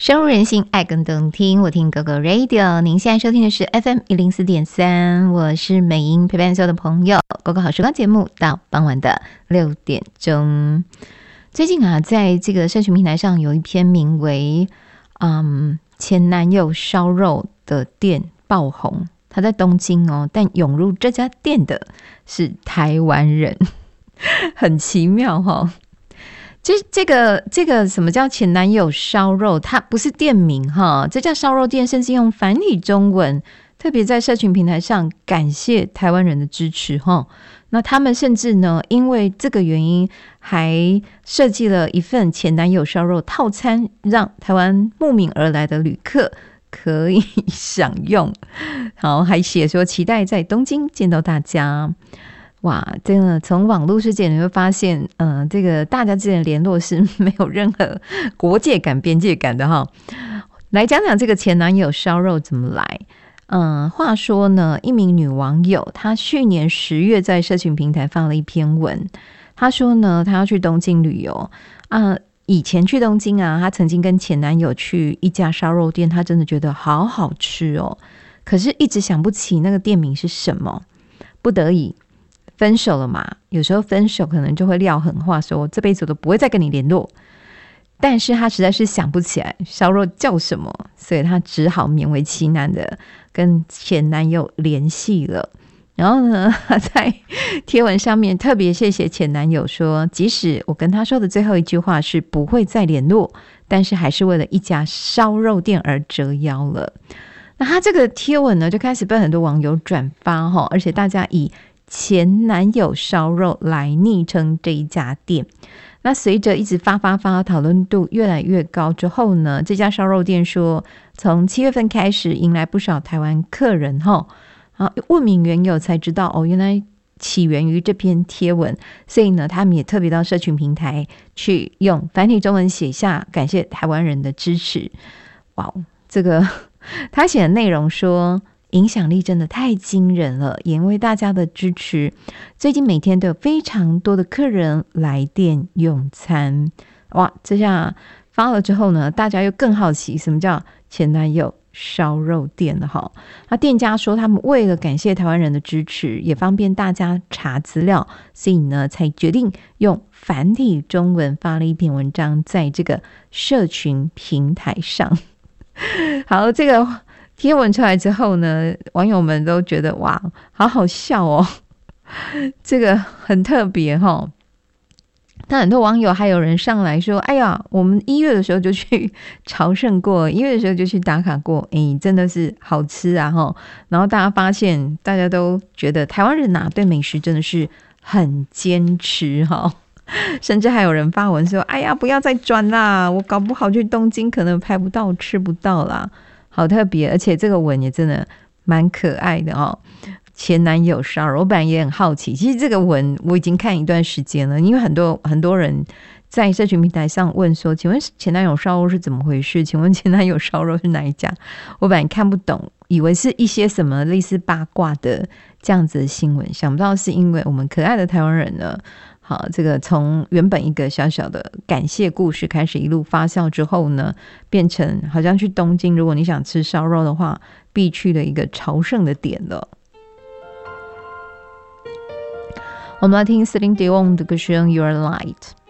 深入人心，爱更动听，我听狗狗 Radio。您现在收听的是 FM 104.3，我是美英，陪伴所有的朋友。狗狗好时光节目到傍晚的6点钟。最近啊，在这个社群平台上有一篇名为前男友烧肉的店爆红，他在东京哦，但涌入这家店的是台湾人，很奇妙哦。这个什么叫前男友烧肉？它不是店名哈，这家烧肉店甚至用繁体中文，特别在社群平台上感谢台湾人的支持哈。那他们甚至呢，因为这个原因，还设计了一份前男友烧肉套餐，让台湾慕名而来的旅客可以享用。好，还写说期待在东京见到大家。哇，真的从网络世界你会发现，这个大家之间的联络是没有任何国界感、边界感的哈。来讲讲这个前男友烧肉怎么来。话说呢，一名女网友她去年10月在社群平台发了一篇文，她说呢，她要去东京旅游以前去东京啊，她曾经跟前男友去一家烧肉店，她真的觉得好好吃哦，可是一直想不起那个店名是什么，不得已分手了嘛，有时候分手可能就会撂狠话说这辈子我都不会再跟你联络，但是他实在是想不起来烧肉叫什么，所以他只好勉为其难的跟前男友联系了。然后呢，他在贴文上面特别谢谢前男友说，即使我跟他说的最后一句话是不会再联络，但是还是为了一家烧肉店而折腰了。那他这个贴文呢，就开始被很多网友转发，而且大家以前男友烧肉来昵称这一家店。那随着一直发讨论度越来越高之后呢，这家烧肉店说从7月份开始迎来不少台湾客人问明缘由才知道原来起源于这篇贴文，所以呢他们也特别到社群平台去用繁体中文写下感谢台湾人的支持。哇，这个他写的内容说影响力真的太惊人了，也因为大家的支持，最近每天都有非常多的客人来店用餐。哇，这下发了之后呢，大家又更好奇什么叫前男友烧肉店了哈。那店家说他们为了感谢台湾人的支持，也方便大家查资料，所以呢才决定用繁体中文发了一篇文章在这个社群平台上。好，这个贴文出来之后呢，网友们都觉得哇，好好笑哦，这个很特别齁。但很多网友还有人上来说，哎呀，我们1月的时候就去朝圣过，1月的时候就去打卡过，真的是好吃啊齁。然后大家发现，大家都觉得台湾人对美食真的是很坚持齁。甚至还有人发文说，哎呀，不要再转啦，我搞不好去东京可能拍不到吃不到啦。好特别，而且这个文也真的蛮可爱的哦。前男友烧肉，我本来也很好奇，其实这个文我已经看一段时间了，因为很多人在社群平台上问说，请问前男友烧肉是怎么回事？请问前男友烧肉是哪一家？我本来看不懂，以为是一些什么类似八卦的这样子的新闻，想不到是因为我们可爱的台湾人呢。好，这个从原本一个小小的感谢故事开始一路发酵之后呢，变成好像去东京，如果你想吃烧肉的话，必去的一个朝圣的点了。我们来听 Celine Dion 的歌声 Your Light。